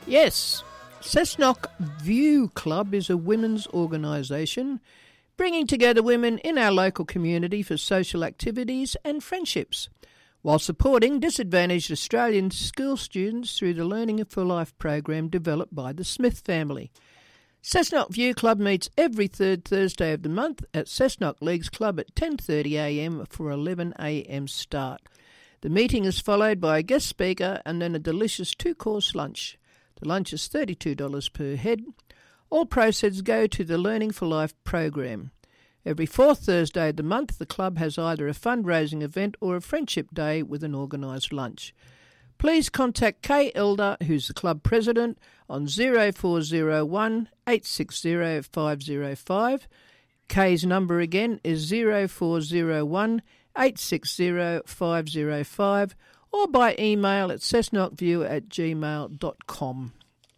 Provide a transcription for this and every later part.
Yes, Cessnock View Club is a women's organisation bringing together women in our local community for social activities and friendships, while supporting disadvantaged Australian school students through the Learning for Life program developed by the Smith family. Cessnock View Club meets every third Thursday of the month at Cessnock Leagues Club at 10:30am for 11am start. The meeting is followed by a guest speaker and then a delicious two-course lunch. The lunch is $32 per head. All proceeds go to the Learning for Life program. Every fourth Thursday of the month, the club has either a fundraising event or a friendship day with an organised lunch. Please contact Kay Elder, who's the club president, on 0401 860 505. Kay's number again is 0401 860 505, or by email at cessnockview@gmail.com.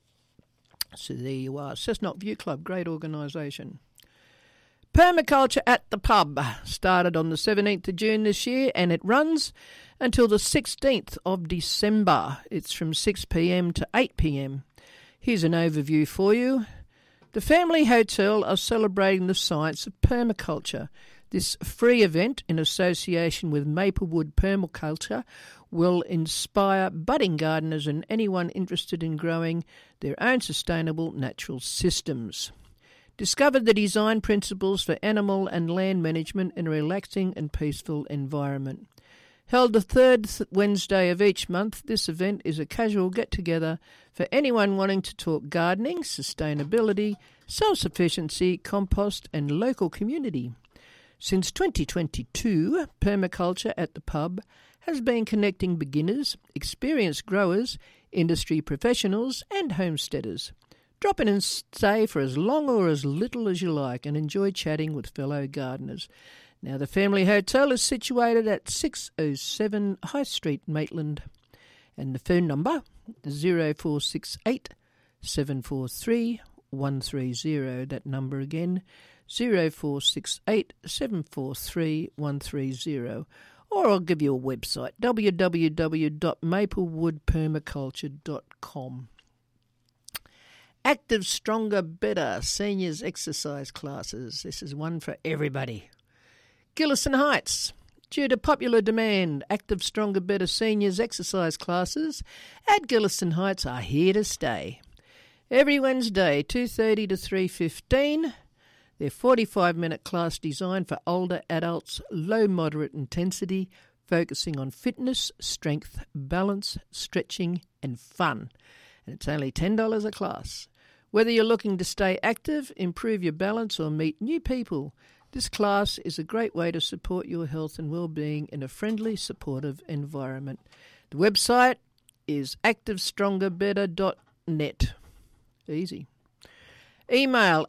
So there you are, Cessnock View Club, great organisation. Permaculture at the Pub started on the 17th of June this year, and it runs until the 16th of December. It's from 6pm to 8pm. Here's an overview for you. The Family Hotel are celebrating the science of permaculture. This free event, in association with Maplewood Permaculture, will inspire budding gardeners and anyone interested in growing their own sustainable natural systems. Discover the design principles for animal and land management in a relaxing and peaceful environment. Held the third Wednesday of each month, this event is a casual get-together for anyone wanting to talk gardening, sustainability, self-sufficiency, compost and local community. Since 2022, Permaculture at the Pub has been connecting beginners, experienced growers, industry professionals and homesteaders. Drop in and stay for as long or as little as you like and enjoy chatting with fellow gardeners. Now, the Family Hotel is situated at 607 High Street, Maitland, and the phone number is 0468 743 130. That number again, 0468 743 130. Or I'll give you a website, www.maplewoodpermaculture.com. Active, Stronger, Better Seniors Exercise Classes. This is one for everybody. Gilliston Heights. Due to popular demand, Active, Stronger, Better Seniors Exercise Classes at Gilliston Heights are here to stay. Every Wednesday, 2:30 to 3:15. They're 45-minute class designed for older adults, low moderate intensity, focusing on fitness, strength, balance, stretching and fun. And it's only $10 a class. Whether you're looking to stay active, improve your balance or meet new people, this class is a great way to support your health and well-being in a friendly, supportive environment. The website is activestrongerbetter.net. Easy. Email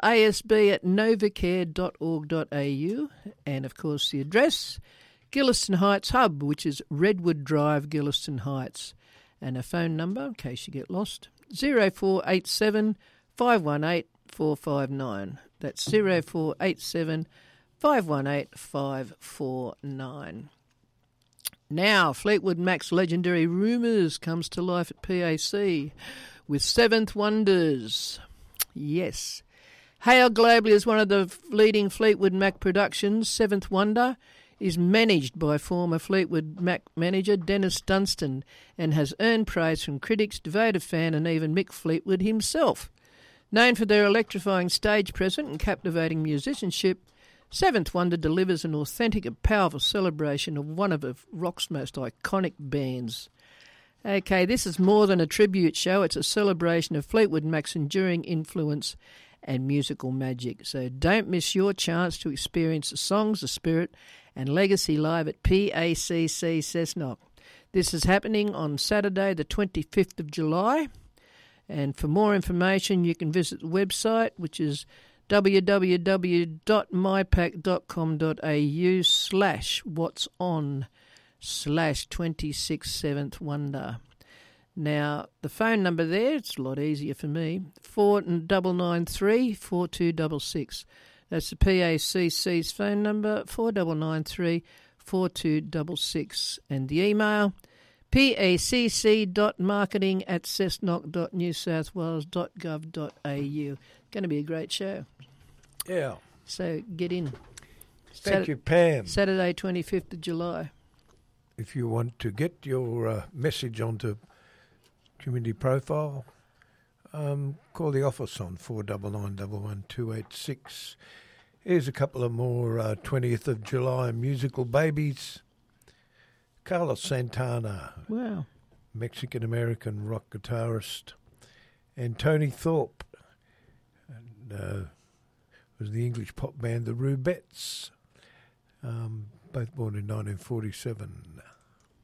asb@novacare.org.au, and of course the address, Gilliston Heights Hub, which is Redwood Drive, Gilliston Heights, and a phone number in case you get lost, 0487 518 459. That's 0487 518 549. Now, Fleetwood Mac's legendary Rumours comes to life at PAC with Seventh Wonders. Yes. Hailed globally as one of the leading Fleetwood Mac productions, Seventh Wonder is managed by former Fleetwood Mac manager Dennis Dunstan and has earned praise from critics, devoted fan and even Mick Fleetwood himself. Known for their electrifying stage presence and captivating musicianship, Seventh Wonder delivers an authentic and powerful celebration of one of rock's most iconic bands. Okay, this is more than a tribute show. It's a celebration of Fleetwood Mac's enduring influence and musical magic. So don't miss your chance to experience the songs, the spirit and legacy live at PACC Cessnock. This is happening on Saturday the 25th of July. And for more information, you can visit the website, which is www.mypac.com.au/what's-on/26 Seventh Wonder. Now, the phone number there, it's a lot easier for me, 4993 4266. That's the PACC's phone number, 4993 4266. And the email, PACC.marketing@cessnock.newsouthwales.gov.au. Going to be a great show. Yeah. So get in. Thank you, Pam. Saturday, 25th of July. If you want to get your message onto Community Profile, call the office on 499 Here's a couple of more 20th of July musical babies. Carlos Santana. Wow. Mexican-American rock guitarist. And Tony Thorpe. And was the English pop band The Rubettes. Both born in 1947.